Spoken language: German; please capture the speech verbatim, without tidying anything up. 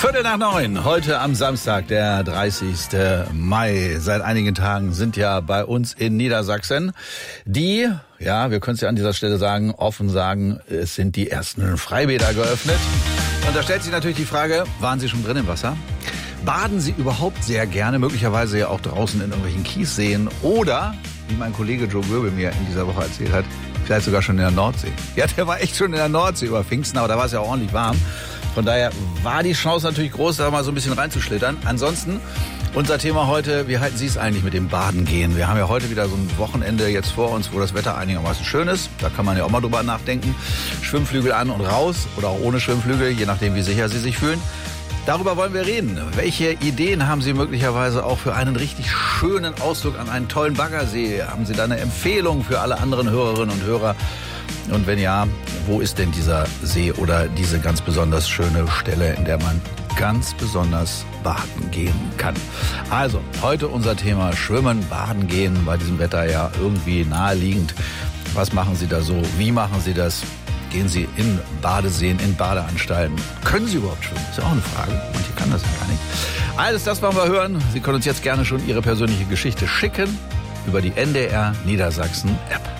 Viertel nach neun, heute am Samstag, der dreißigsten Mai. Seit einigen Tagen sind ja bei uns in Niedersachsen die, ja, wir können es ja an dieser Stelle sagen, offen sagen, es sind die ersten Freibäder geöffnet. Und da stellt sich natürlich die Frage, waren Sie schon drin im Wasser? Baden Sie überhaupt sehr gerne, möglicherweise ja auch draußen in irgendwelchen Kiesseen oder, wie mein Kollege Joe Göbel mir in dieser Woche erzählt hat, vielleicht sogar schon in der Nordsee. Ja, der war echt schon in der Nordsee über Pfingsten, aber da war es ja auch ordentlich warm. Von daher war die Chance natürlich groß, da mal so ein bisschen reinzuschlittern. Ansonsten, unser Thema heute, wie halten Sie es eigentlich mit dem Baden gehen? Wir haben ja heute wieder so ein Wochenende jetzt vor uns, wo das Wetter einigermaßen schön ist. Da kann man ja auch mal drüber nachdenken. Schwimmflügel an und raus oder auch ohne Schwimmflügel, je nachdem, wie sicher Sie sich fühlen. Darüber wollen wir reden. Welche Ideen haben Sie möglicherweise auch für einen richtig schönen Ausflug an einen tollen Baggersee? Haben Sie da eine Empfehlung für alle anderen Hörerinnen und Hörer? Und wenn ja, wo ist denn dieser See oder diese ganz besonders schöne Stelle, in der man ganz besonders baden gehen kann? Also, heute unser Thema Schwimmen, Baden gehen, bei diesem Wetter ja irgendwie naheliegend. Was machen Sie da so? Wie machen Sie das? Gehen Sie in Badeseen, in Badeanstalten? Können Sie überhaupt schwimmen? Ist ja auch eine Frage. Manche kann das ja gar nicht. Alles das wollen wir hören. Sie können uns jetzt gerne schon Ihre persönliche Geschichte schicken über die N D R Niedersachsen App.